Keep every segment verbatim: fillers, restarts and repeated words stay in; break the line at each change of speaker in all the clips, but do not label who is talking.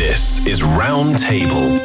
This is Roundtable.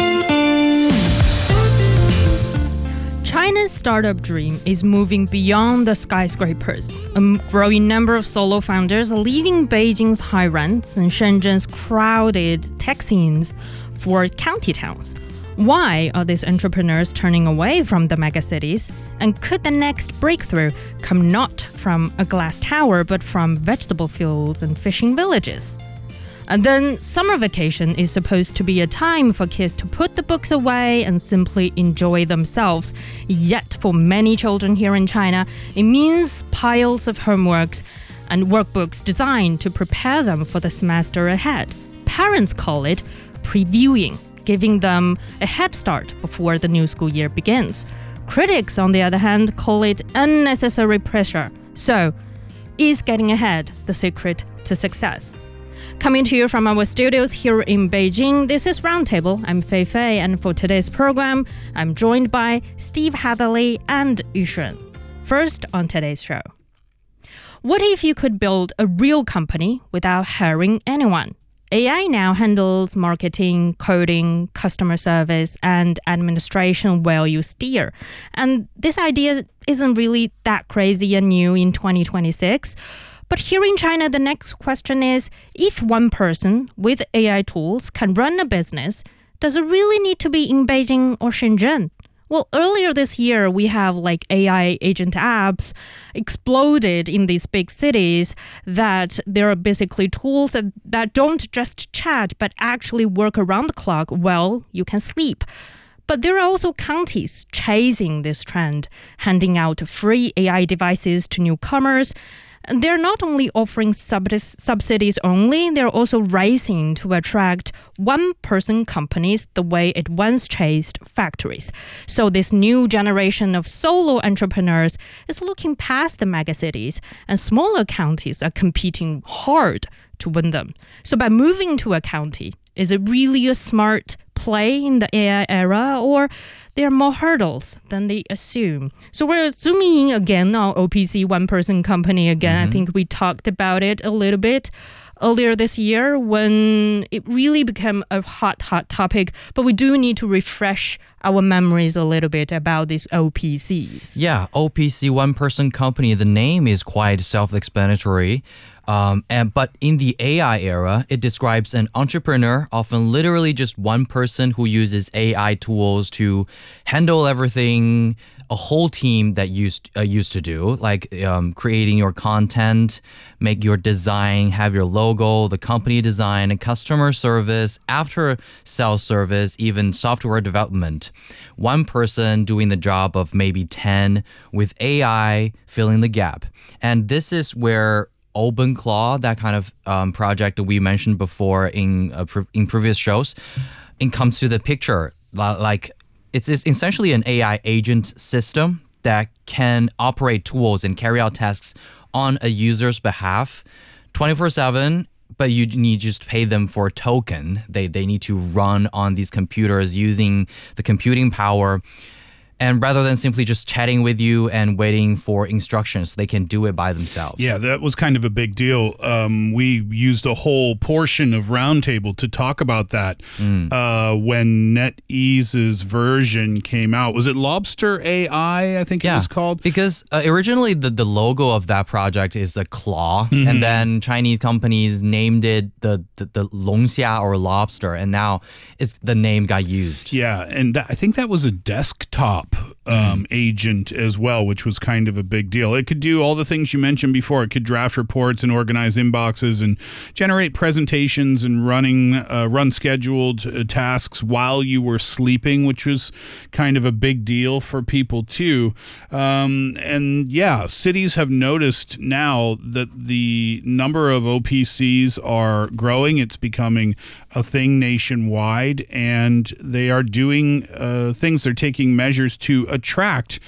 China's startup dream is moving beyond the skyscrapers. A growing number of solo founders are leaving Beijing's high rents and Shenzhen's crowded tech scenes for county towns. Why are these entrepreneurs turning away from the megacities? And could the next breakthrough come not from a glass tower, but from vegetable fields and fishing villages? And then summer vacation is supposed to be a time for kids to put the books away and simply enjoy themselves. Yet for many children here in China, it means piles of homeworks and workbooks designed to prepare them for the semester ahead. Parents call it previewing, giving them a head start before the new school year begins. Critics, on the other hand, call it unnecessary pressure. So, is getting ahead the secret to success? Coming to you from our studios here in Beijing, this is Roundtable. I'm Fei Fei, and for today's program, I'm joined by Steve Hatherley and Yu Shun. First on today's show. What if you could build a real company without hiring anyone? A I now handles marketing, coding, customer service, and administration while you steer. And this idea isn't really that crazy and new in twenty twenty-six. But here in China, the next question is, if one person with A I tools can run a business, does it really need to be in Beijing or Shenzhen? Well, earlier this year, we have like A I agent apps exploded in these big cities that there are basically tools that, that don't just chat, but actually work around the clock while you can sleep. But there are also counties chasing this trend, handing out free A I devices to newcomers. They're not only offering sub- subsidies only, they're also racing to attract one-person companies the way it once chased factories. So this new generation of solo entrepreneurs is looking past the megacities, and smaller counties are competing hard to win them. So by moving to a county, is it really a smart play in the A I era, or there are more hurdles than they assume? So we're zooming in again on O P C, one-person company again. Mm-hmm. I think we talked about it a little bit earlier this year when it really became a hot, hot topic. But we do need to refresh our memories a little bit about these O P Cs.
Yeah, O P C, one-person company, the name is quite self-explanatory. Um, and but in the A I era, it describes an entrepreneur, often literally just one person who uses A I tools to handle everything a whole team that used uh, used to do, like um, creating your content, make your design, have your logo, the company design, and customer service, after sales service, even software development. One person doing the job of maybe ten with A I filling the gap. And this is where OpenClaw, that kind of um, project that we mentioned before in uh, pre- in previous shows, it comes to the picture. Like it's, it's essentially an A I agent system that can operate tools and carry out tasks on a user's behalf twenty-four seven, but you need to just pay them for a token. They, they need to run on these computers using the computing power. And rather than simply just chatting with you and waiting for instructions, they can do it by themselves.
Yeah, that was kind of a big deal. Um, we used a whole portion of Roundtable to talk about that mm. uh, when NetEase's version came out. Was it Lobster A I, I think
yeah,
it was called?
Because uh, originally the, the logo of that project is a claw, mm-hmm. and then Chinese companies named it the, the, the Longxia or lobster, and now it's the name got used.
Yeah, and that, I think that was a desktop Um, mm. agent as well, which was kind of a big deal. It could do all the things you mentioned before. It could draft reports and organize inboxes and generate presentations and running uh, run scheduled uh, tasks while you were sleeping, which was kind of a big deal for people too. Um, and yeah, cities have noticed now that the number of O P Cs are growing. It's becoming a thing nationwide, and they are doing uh, things. They're taking measures to attract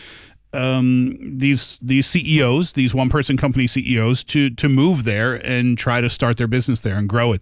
um, these these C E Os, these one-person company C E Os, to to move there and try to start their business there and grow it there.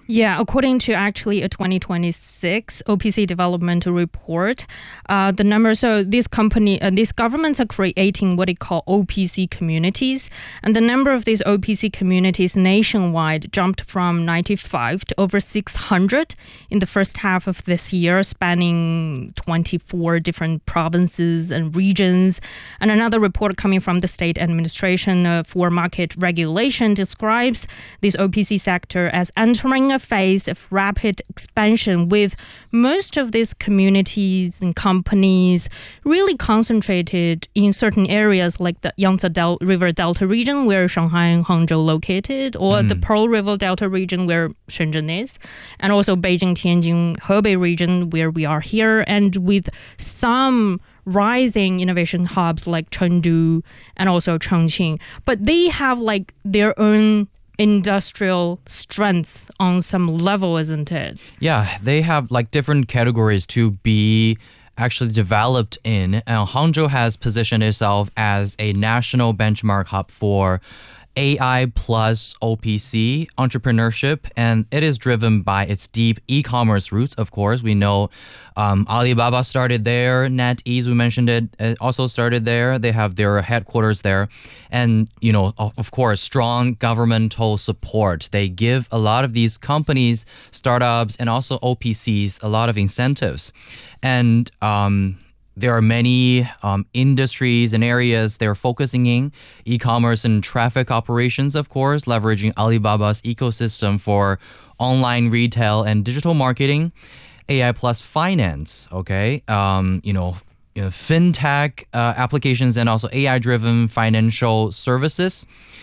Yeah, according to actually a twenty twenty-six O P C developmental report, uh, the number, so this company, uh, these governments are creating what they call O P C communities. And the number of these O P C communities nationwide jumped from ninety-five to over six hundred in the first half of this year, spanning twenty-four different provinces and regions. And another report coming from the State Administration uh, for Market Regulation describes this O P C sector as entering a phase of rapid expansion, with most of these communities and companies really concentrated in certain areas like the Yangtze Del- River Delta region where Shanghai and Hangzhou located, or mm. the Pearl River Delta region where Shenzhen is, and also Beijing, Tianjin, Hebei region where we are here, and with some rising innovation hubs like Chengdu and also Chongqing. But they have like their own industrial strengths on some level, isn't it?
Yeah, they have like different categories to be actually developed in. And Hangzhou has positioned itself as a national benchmark hub for A I plus O P C entrepreneurship, and it is driven by its deep e-commerce roots. Of course, we know um, Alibaba started there, NetEase, we mentioned it, it also started there. They have their headquarters there, and you know, of course, strong governmental support. They give a lot of these companies, startups, and also O P Cs a lot of incentives, and um, there are many um, industries and areas they're focusing in, e-commerce and traffic operations, of course, leveraging Alibaba's ecosystem for online retail and digital marketing, A I plus finance, okay, um, you know, you know, fintech uh, applications, and also A I-driven financial services,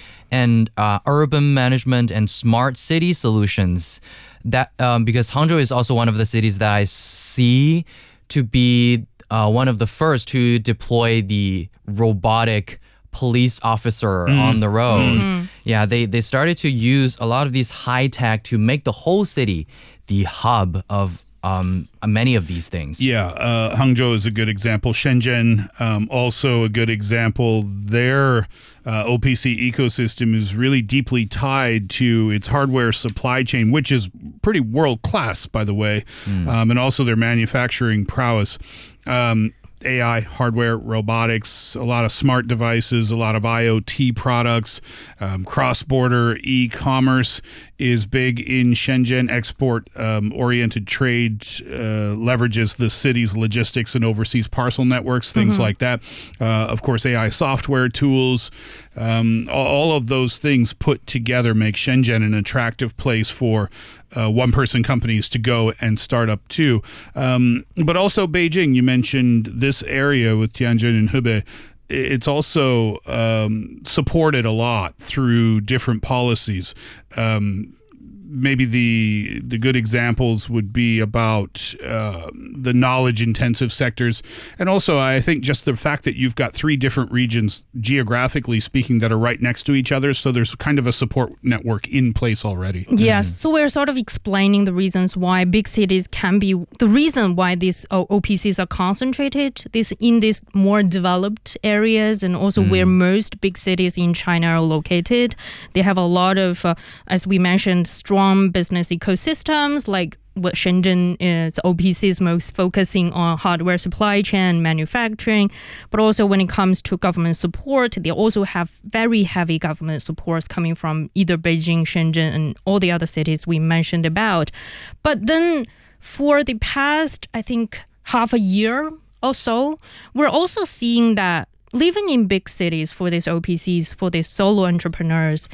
and uh, urban management and smart city solutions. That um, because Hangzhou is also one of the cities that I see to be Uh, one of the first to deploy the robotic police officer mm. on the road. Mm-hmm. Yeah, they, they started to use a lot of these high tech to make the whole city the hub of um, many of these things.
Yeah, uh, Hangzhou is a good example. Shenzhen, um, also a good example. Their uh, O P C ecosystem is really deeply tied to its hardware supply chain, which is pretty world class, by the way, mm. um, and also their manufacturing prowess. Um, A I, hardware, robotics, a lot of smart devices, a lot of I O T products, um, cross-border e-commerce is big in Shenzhen. Export-oriented um, trade uh, leverages the city's logistics and overseas parcel networks, things mm-hmm. like that. Uh, of course, A I software tools, um, all of those things put together make Shenzhen an attractive place for Uh, one-person companies to go and start up too. Um, but also Beijing, you mentioned this area with Tianjin and Hebei. It's also um, supported a lot through different policies. Um, maybe the the good examples would be about uh, the knowledge-intensive sectors. And also, I think just the fact that you've got three different regions, geographically speaking, that are right next to each other. So there's kind of a support network in place already.
Yes. Mm-hmm. So we're sort of explaining the reasons why big cities can be, the reason why these O P Cs are concentrated this in these more developed areas, and also mm. where most big cities in China are located. They have a lot of, uh, as we mentioned, strong business ecosystems, like what Shenzhen is, O P C is most focusing on hardware supply chain, manufacturing, but also when it comes to government support, they also have very heavy government supports coming from either Beijing, Shenzhen, and all the other cities we mentioned about. But then for the past, I think, half a year or so, we're also seeing that living in big cities for these O P Cs, for these solo entrepreneurs,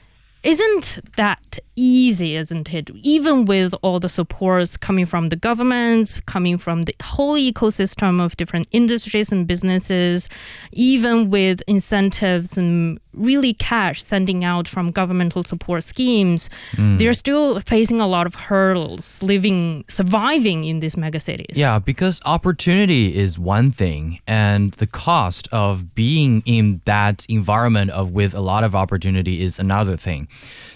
isn't that easy, isn't it? Even with all the supports coming from the governments, coming from the whole ecosystem of different industries and businesses, even with incentives and really cash sending out from governmental support schemes, mm. they're still facing a lot of hurdles living, surviving in these megacities.
Yeah, because opportunity is one thing, and the cost of being in that environment of with a lot of opportunity is another thing.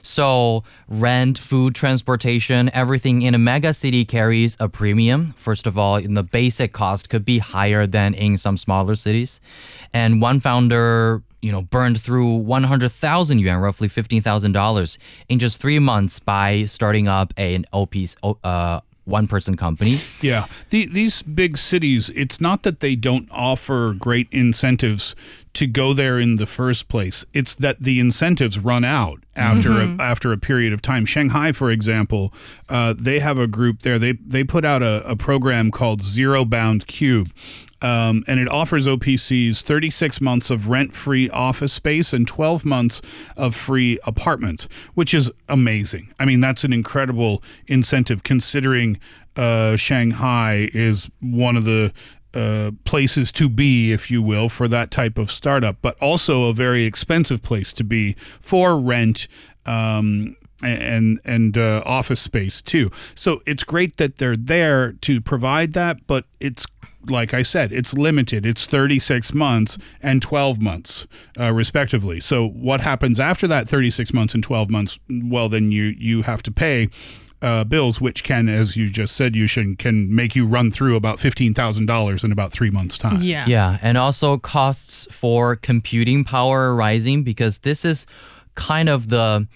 So rent, food, transportation, everything in a mega city carries a premium. First of all, in the basic cost could be higher than in some smaller cities. And one founder you know, burned through one hundred thousand yuan, roughly fifteen thousand dollars, in just three months by starting up a, an O P, uh, one-person company.
Yeah. The, these big cities, it's not that they don't offer great incentives to go there in the first place. It's that the incentives run out after mm-hmm. a, after a period of time. Shanghai, for example, uh, they have a group there. They they put out a, a program called Zero Bound Cube. Um, and it offers O P Cs thirty-six months of rent-free office space and twelve months of free apartments, which is amazing. I mean, that's an incredible incentive considering uh, Shanghai is one of the uh, places to be, if you will, for that type of startup, but also a very expensive place to be for rent um, and and uh, office space too. So it's great that they're there to provide that, but it's like I said, it's limited. It's thirty-six months and twelve months, uh, respectively. So what happens after that thirty-six months and twelve months? Well, then you, you have to pay uh, bills, which can, as you just said, Yushin, can make you run through about fifteen thousand dollars in about three months' time.
Yeah.
Yeah, and also costs for computing power are rising because this is kind of the...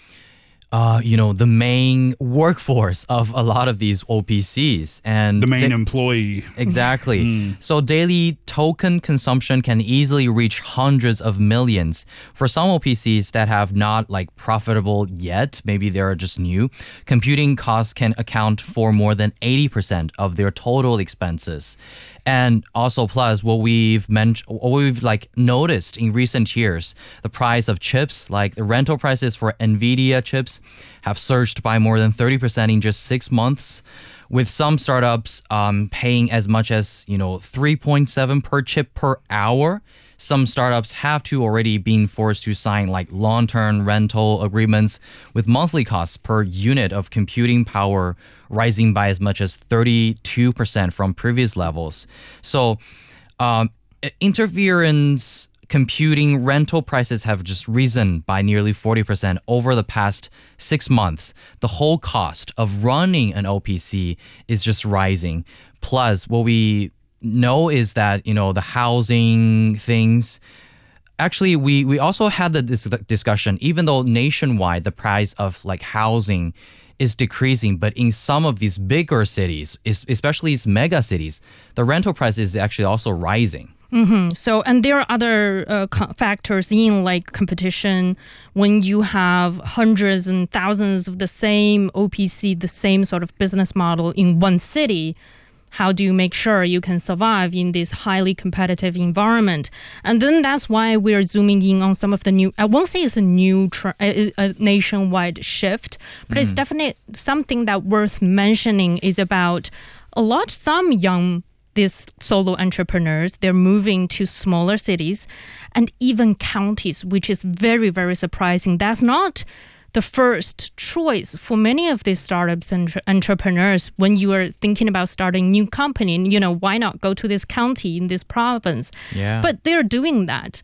Uh, you know, the main workforce of a lot of these O P Cs. And
the main
da-
employee.
Exactly. Mm. So daily token consumption can easily reach hundreds of millions. For some O P Cs that have not like profitable yet, maybe they're just new, computing costs can account for more than eighty percent of their total expenses. And also, plus what we've mentioned, what we've like noticed in recent years, the price of chips, like the rental prices for NVIDIA chips, have surged by more than thirty percent in just six months. With some startups um, paying as much as you know three point seven per chip per hour. Some startups have to already been forced to sign like long-term rental agreements with monthly costs per unit of computing power rising by as much as thirty-two percent from previous levels. So um, interference computing rental prices have just risen by nearly forty percent over the past six months. The whole cost of running an O P C is just rising. Plus, what we know is that, you know, the housing things, actually, we, we also had the dis- discussion, even though nationwide the price of like housing is decreasing, but in some of these bigger cities, especially these mega cities, the rental price is actually also rising.
Mm-hmm. So, and there are other uh, co- factors in like competition. When you have hundreds and thousands of the same O P C, the same sort of business model in one city, how do you make sure you can survive in this highly competitive environment? And then that's why we're zooming in on some of the new, I won't say it's a new, tra- a, a nationwide shift, but mm. it's definitely something that worth mentioning is about a lot, some young, these solo entrepreneurs, they're moving to smaller cities and even counties, which is very, very surprising. That's not the first choice for many of these startups and entrepreneurs when you are thinking about starting a new company. You know, why not go to this county in this province?
Yeah.
But they're doing that.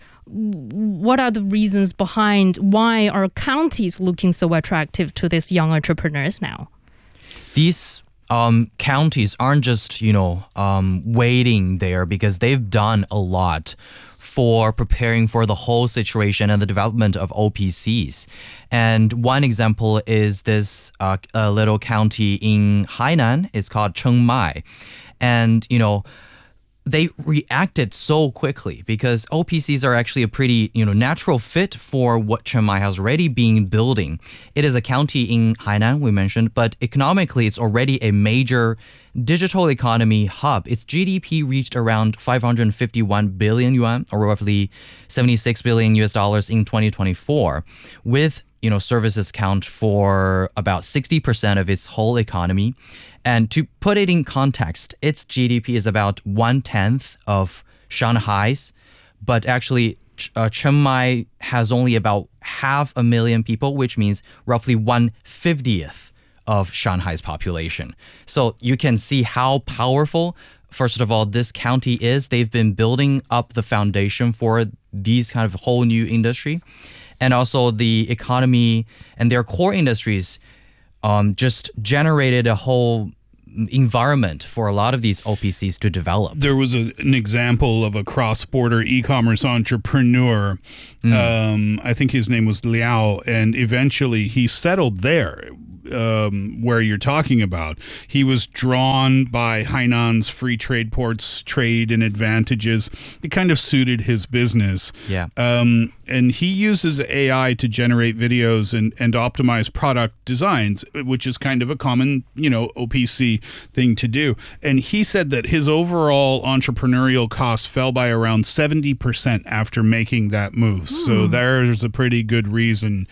What are the reasons behind why are counties looking so attractive to these young entrepreneurs now?
These um, counties aren't just, you know, um, waiting there because they've done a lot for preparing for the whole situation and the development of O P Cs. And one example is this uh, a little county in Hainan. It's called Chiang Mai. And, you know, they reacted so quickly because O P Cs are actually a pretty, you know, natural fit for what Chiang Mai has already been building. It is a county in Hainan, we mentioned, but economically it's already a major digital economy hub. Its G D P reached around five hundred fifty-one billion yuan, or roughly seventy-six billion U S dollars in twenty twenty-four, with, you know, services count for about sixty percent of its whole economy. And to put it in context, its G D P is about one-tenth of Shanghai's, but actually uh, Chiang Mai has only about half a million people, which means roughly one-fiftieth of Shanghai's population. So you can see how powerful, first of all, this county is. They've been building up the foundation for these kind of whole new industry. And also the economy and their core industries um, just generated a whole environment for a lot of these O P Cs to develop.
There was a, an example of a cross-border e-commerce entrepreneur. Mm. Um, I think his name was Liao, and eventually he settled there. Um, where you're talking about. He was drawn by Hainan's free trade ports, trade and advantages. It kind of suited his business.
Yeah.
Um, and he uses A I to generate videos and, and optimize product designs, which is kind of a common, you know, O P C thing to do. And he said that his overall entrepreneurial costs fell by around seventy percent after making that move. Mm. So there's a pretty good reason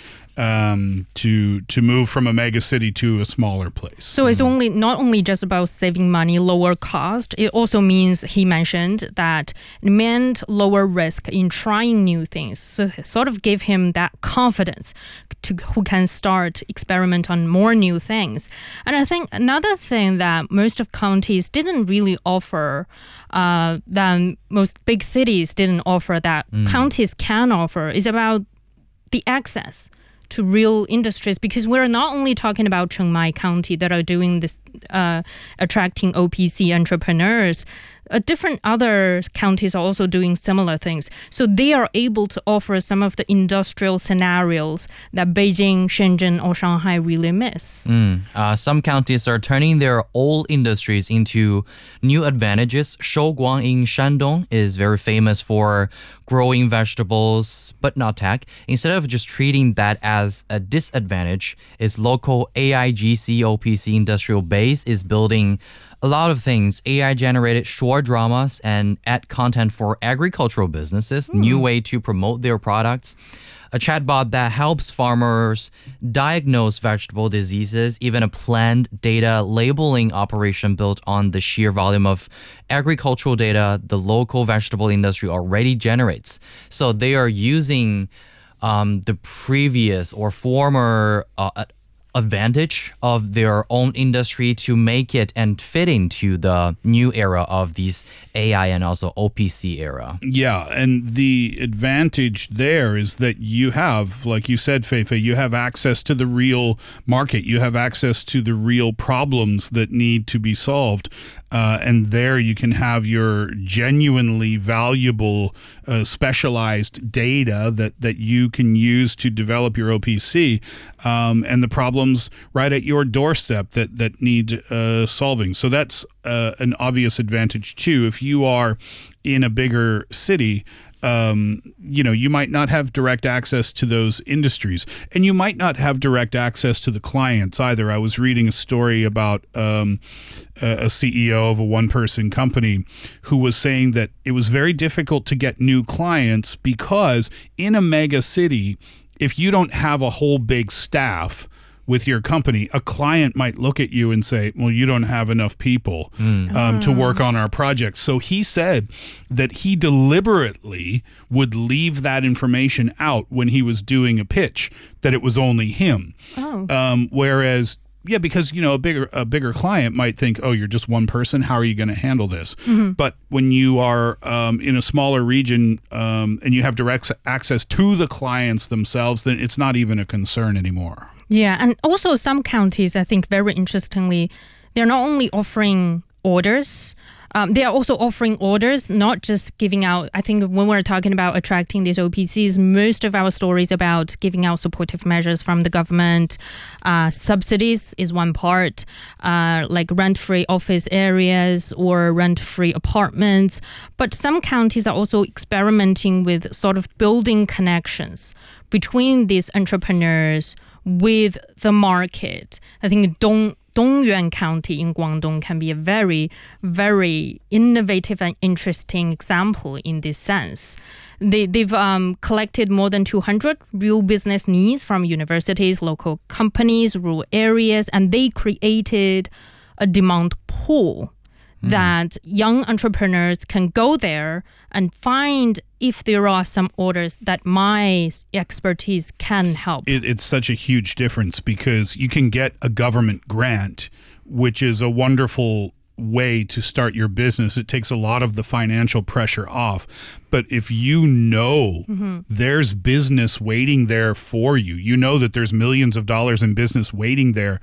um to to move from a mega city to a smaller place.
So it's only not only just about saving money, lower cost, it also means, he mentioned, that it meant lower risk in trying new things. So it sort of gave him that confidence to who can start experiment on more new things. And I think another thing that most of counties didn't really offer, uh that most big cities didn't offer, that mm. counties can offer, is about the access to real industries, because we're not only talking about Chiang Mai County that are doing this, uh, attracting O P C entrepreneurs. Uh, different other counties are also doing similar things. So they are able to offer some of the industrial scenarios that Beijing, Shenzhen, or Shanghai really miss.
Mm. Uh, some counties are turning their old industries into new advantages. Shouguang in Shandong is very famous for growing vegetables, but not tech. Instead of just treating that as a disadvantage, its local A I G C O P C industrial base is building a lot of things: A I-generated short dramas and ad content for agricultural businesses, mm. new way to promote their products, a chatbot that helps farmers diagnose vegetable diseases, even a planned data labeling operation built on the sheer volume of agricultural data the local vegetable industry already generates. So they are using um, the previous or former uh, advantage of their own industry to make it and fit into the new era of these A I and also O P C era.
Yeah, and the advantage there is that you have, like you said, Feifei, you have access to the real market. You have access to the real problems that need to be solved. Uh, and there you can have your genuinely valuable, uh, specialized data that, that you can use to develop your O P C, um, and the problems right at your doorstep that, that need uh, solving. So that's uh, an obvious advantage too. If you are in a bigger city, Um, you know, you might not have direct access to those industries, and you might not have direct access to the clients either. I was reading a story about um, a, a C E O of a one-person company who was saying that it was very difficult to get new clients because in a mega city, if you don't have a whole big staff with your company, a client might look at you and say, well, you don't have enough people mm. um, to work on our project. So he said that he deliberately would leave that information out when he was doing a pitch, that it was only him.
Oh.
Um, whereas, yeah, because, you know, a bigger a bigger client might think, oh, you're just one person. How are you going to handle this? Mm-hmm. But when you are um, in a smaller region um, and you have direct access to the clients themselves, then it's not even a concern anymore.
Yeah, and also some counties, I think very interestingly, they're not only offering orders, um, they are also offering orders, not just giving out. I think when we're talking about attracting these O P Cs, most of our stories about giving out supportive measures from the government, uh, subsidies is one part, uh, like rent-free office areas or rent-free apartments. But some counties are also experimenting with sort of building connections between these entrepreneurs with the market. I think Dong Dongyuan County in Guangdong can be a very, very innovative and interesting example in this sense. They, they've um, collected more than two hundred real business needs from universities, local companies, rural areas, and they created a demand pool mm. that young entrepreneurs can go there and find if there are some orders that my expertise can help.
It, it's such a huge difference because you can get a government grant, which is a wonderful way to start your business. It takes a lot of the financial pressure off. But if you know mm-hmm. there's business waiting there for you, you know that there's millions of dollars in business waiting there,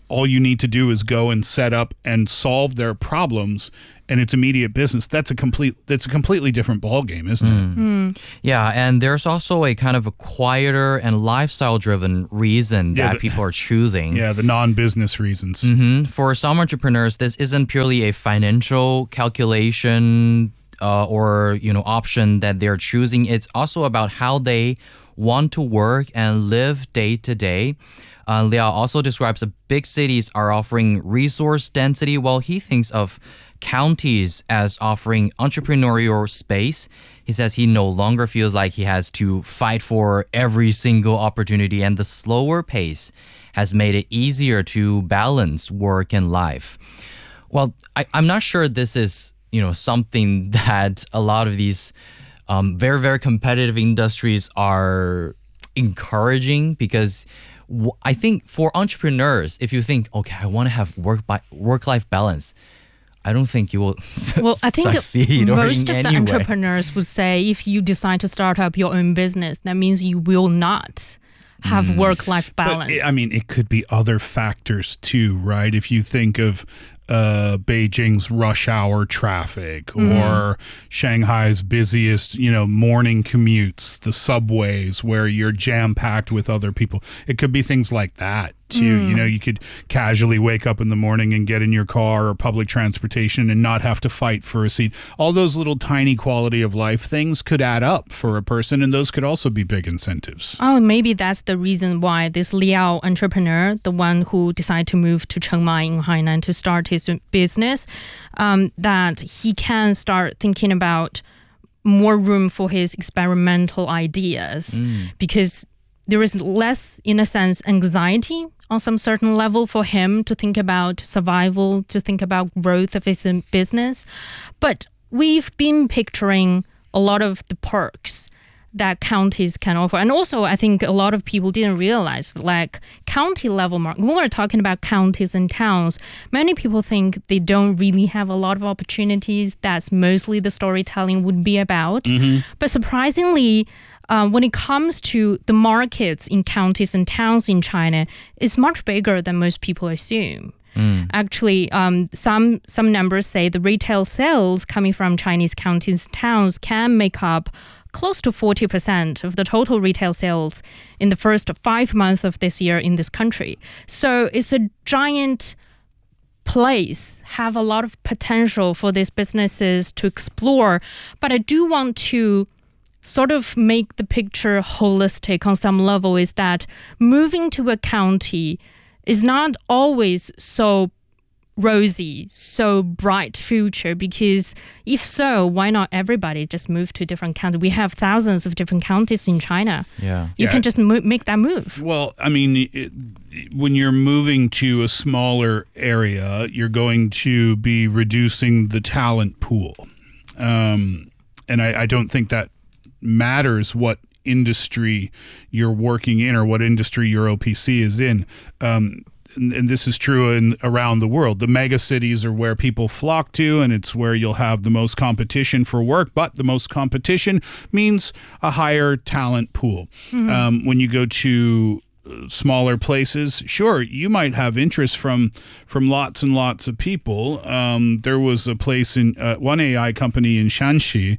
all you need to do is go and set up and solve their problems, and it's immediate business. That's a complete. That's a completely different ballgame, isn't it?
Mm.
Yeah, and there's also a kind of a quieter and lifestyle-driven reason
Yeah,
that
the-
people are choosing.
Yeah, the non-business reasons.
Mhm. For some entrepreneurs, this isn't purely a financial calculation uh, or you know option that they're choosing. It's also about how they want to work and live day to day. Uh, Liao also describes that big cities are offering resource density, while he thinks of counties as offering entrepreneurial space. He says he no longer feels like he has to fight for every single opportunity, and the slower pace has made it easier to balance work and life. Well, I, I'm not sure this is, you know, something that a lot of these um, very, very competitive industries are encouraging, because w- I think for entrepreneurs, if you think, okay, I want to have work by work-life balance, I don't think you will
Well, I think
succeed or
most
in
of the
any way.
entrepreneurs would say if you decide to start up your own business, that means you will not have
Mm.
work-life
But,
balance.
I mean, it could be other factors too, right? If you think of uh, Beijing's rush hour traffic or Shanghai's busiest, you know, morning commutes, the subways where you're jam-packed with other people. It could be things like that too. You know, you could casually wake up in the morning and get in your car or public transportation and not have to fight for a seat. All those little tiny quality of life things could add up for a person, and those could also be big incentives.
Oh, maybe that's the reason why this Liao entrepreneur, the one who decided to move to Chiang Mai in Hainan to start his business, um, that he can start thinking about more room for his experimental ideas because there is less, in a sense, anxiety on some certain level for him to think about survival, to think about growth of his business. But we've been picturing a lot of the perks that counties can offer. And also, I think a lot of people didn't realize, like county level market, when we're talking about counties and towns, many people think they don't really have a lot of opportunities. That's mostly the storytelling would be about. But surprisingly, uh, when it comes to the markets in counties and towns in China, it's much bigger than most people assume. Actually, um, some some numbers say the retail sales coming from Chinese counties and towns can make up close to forty percent of the total retail sales in the first five months of this year in this country. So it's a giant place, have a lot of potential for these businesses to explore. But I do want to sort of make the picture holistic on some level, is that moving to a county is not always so rosy, so bright future, because if so, why not everybody just move to different counties? We have thousands of different counties in China.
Yeah.
You
Yeah.
can just mo- make that move.
Well, I mean, it, when you're moving to a smaller area, you're going to be reducing the talent pool. Um, and I, I don't think that matters what industry you're working in or what industry your O P C is in. Um, and, and this is true in around the world. The mega cities are where people flock to, and it's where you'll have the most competition for work. But the most competition means a higher talent pool. Um, when you go to smaller places, sure, you might have interest from from lots and lots of people. Um, there was a place in uh, one A I company in Shanxi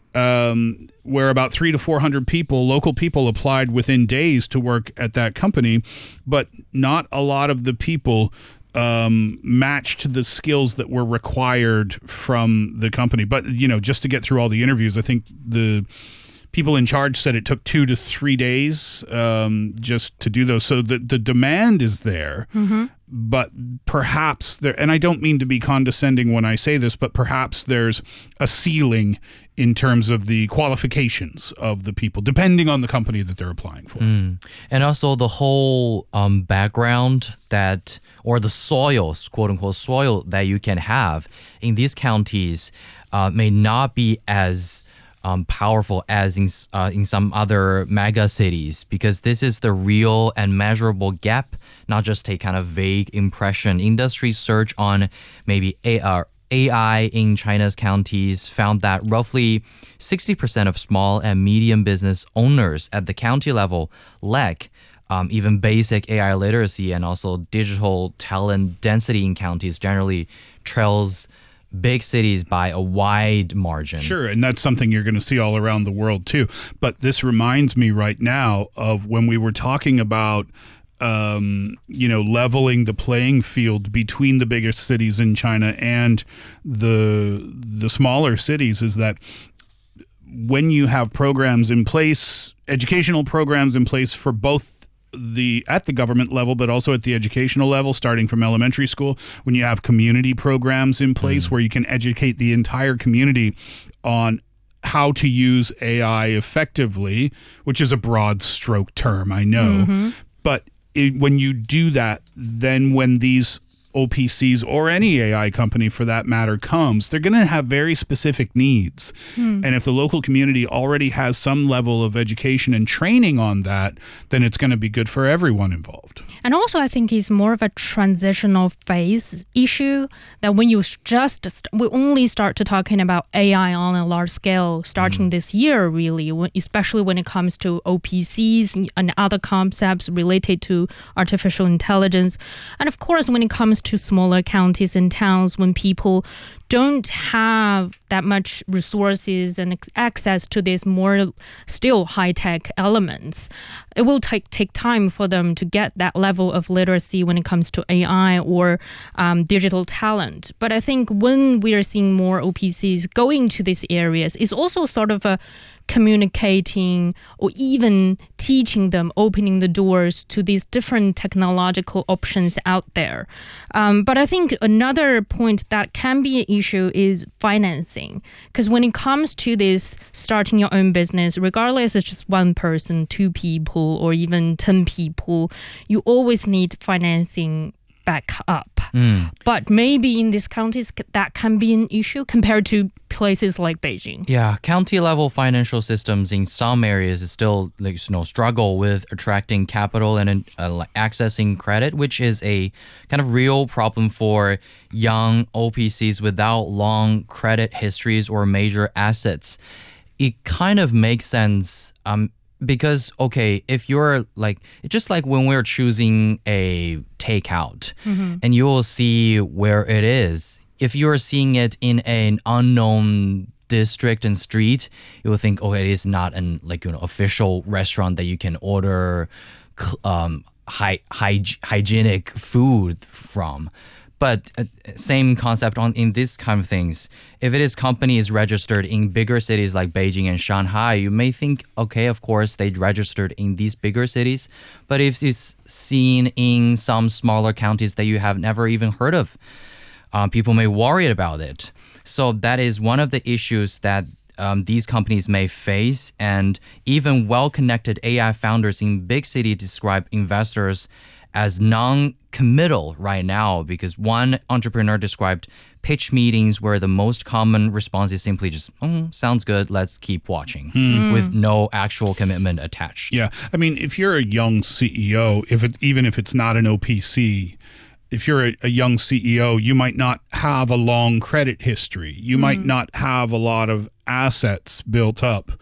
um, where about three to four hundred people, local people, applied within days to work at that company, but not a lot of the people um, matched the skills that were required from the company. But you know, just to get through all the interviews, I think the people in charge said it took two to three days um, just to do those. So the, the demand is there, but perhaps there, and I don't mean to be condescending when I say this, but perhaps there's a ceiling in terms of the qualifications of the people, depending on the company that they're applying for.
And also the whole um, background that, or the soils, quote unquote, soil that you can have in these counties uh, may not be as um, powerful as in, uh, in some other mega cities, because this is the real and measurable gap, not just a kind of vague impression. Industry search on maybe A R. A I in China's counties found that roughly sixty percent of small and medium business owners at the county level lack um, even basic A I literacy and also digital talent density in counties generally trails big cities by a wide margin.
Sure, and that's something you're going to see all around the world too. But this reminds me right now of when we were talking about Um, you know, leveling the playing field between the biggest cities in China and the the smaller cities, is that when you have programs in place, educational programs in place for both the at the government level, but also at the educational level, starting from elementary school, when you have community programs in place mm. where you can educate the entire community on how to use A I effectively, which is a broad stroke term, I know, mm-hmm. but It, when you do that, then when these O P Cs or any A I company for that matter comes, they're going to have very specific needs. Hmm. And if the local community already has some level of education and training on that, then it's going to be good for everyone involved.
And also, I think it's more of a transitional phase issue that when you just, we only start to talking about A I on a large scale starting mm. this year, really, especially when it comes to O P Cs and other concepts related to artificial intelligence. And of course, when it comes to smaller counties and towns, when people don't have that much resources and access to these more still high-tech elements, it will take take time for them to get that level of literacy when it comes to A I or um, digital talent. But I think when we are seeing more O P Cs going to these areas, it's also sort of a communicating or even teaching them, opening the doors to these different technological options out there. Um, but I think another point that can be an issue is financing. Because when it comes to this starting your own business, regardless it's just one person, two people, or even ten people, you always need financing back up. Mm. But maybe in these counties, that can be an issue compared to places like Beijing.
Yeah, county-level financial systems in some areas is still like, you know, struggle with attracting capital and uh, accessing credit, which is a kind of real problem for young O P Cs without long credit histories or major assets. It kind of makes sense um, because, okay, if you're like, just like when we're choosing a takeout mm-hmm. and you will see where it is, if you're seeing it in an unknown district and street, you will think, oh, it is not an like you know official restaurant that you can order um, hy- hy- hygienic food from. But uh, same concept on in this kind of things. If it is companies registered in bigger cities like Beijing and Shanghai, you may think, okay, of course, they registered in these bigger cities. But if it's seen in some smaller counties that you have never even heard of, um, people may worry about it. So that is one of the issues that um, these companies may face. And even well-connected A I founders in big cities describe investors as non-committal right now, because one entrepreneur described pitch meetings where the most common response is simply just, oh, sounds good, let's keep watching, mm. with no actual commitment attached.
Yeah, I mean, if you're a young C E O, if it, even if it's not an O P C, if you're a, a young C E O, you might not have a long credit history. You mm. might not have a lot of assets built up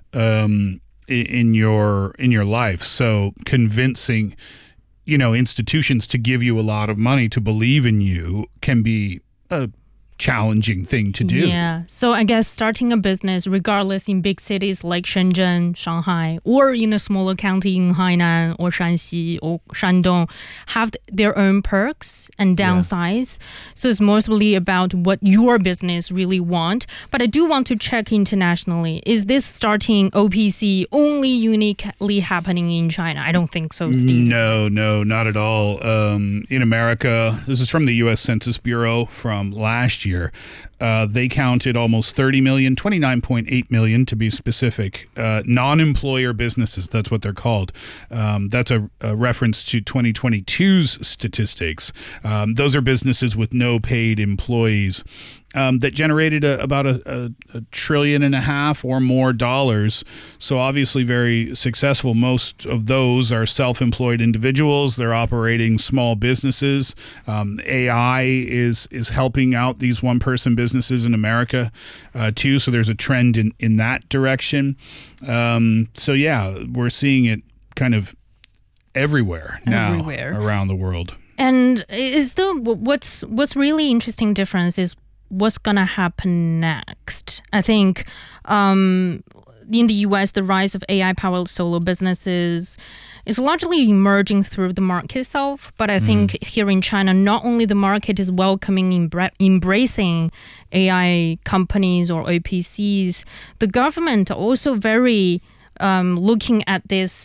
um, in, in your in your life. So convincing you know, institutions to give you a lot of money to believe in you can be a challenging thing to do.
Yeah. So I guess starting a business, regardless in big cities like Shenzhen, Shanghai, or in a smaller county in Hainan or Shanxi or Shandong, have their own perks and downsides. Yeah. So it's mostly about what your business really want. But I do want to check internationally. Is this starting O P C only uniquely happening in China? I don't think so, Steve.
No, no, not at all. Um, in America, this is from the U S Census Bureau from last year. year. Uh, they counted almost thirty million, twenty-nine point eight million to be specific, uh, non-employer businesses. That's what they're called. Um, that's a, a reference to twenty twenty-two's statistics. Um, those are businesses with no paid employees. Um, that generated a, about a, a, a trillion and a half or more dollars. So obviously very successful. Most of those are self-employed individuals. They're operating small businesses. Um, A I is is helping out these one-person businesses in America uh, too. So there's a trend in, in that direction. Um, so yeah, we're seeing it kind of everywhere now
Everywhere.
around the world.
And is the what's what's really interesting difference is what's gonna happen next. I think um, in the U S, the rise of A I-powered solo businesses is largely emerging through the market itself. But I think here in China, not only the market is welcoming, embra- embracing A I companies or A P Cs, the government also very um, looking at this